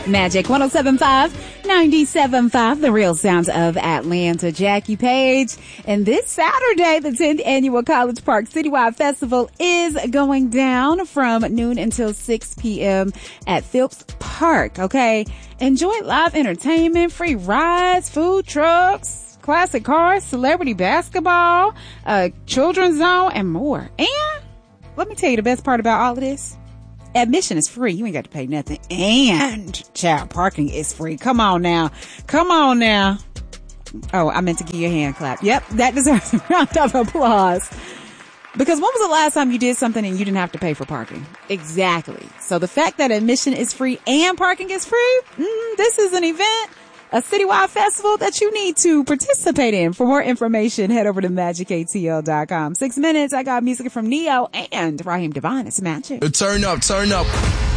Magic 107.5, 97.5, the real sounds of Atlanta. Jackie Page. And this Saturday, the 10th annual College Park Citywide Festival is going down from noon until 6 p.m. at Phillips Park. Okay. Enjoy live entertainment, free rides, food trucks, classic cars, celebrity basketball, children's zone, and more. And let me tell you the best part about all of this. Admission is free. You ain't got to pay nothing. And child parking is free. Come on now. Oh, I meant to give you a hand clap. Yep, that deserves a round of applause. Because when was the last time you did something and you didn't have to pay for parking? Exactly. So the fact that admission is free and parking is free, this is an event, a citywide festival that you need to participate in. For more information, head over to magicatl.com. 6 minutes. I got music from Neo and Raheem Devine. It's Magic. Turn up.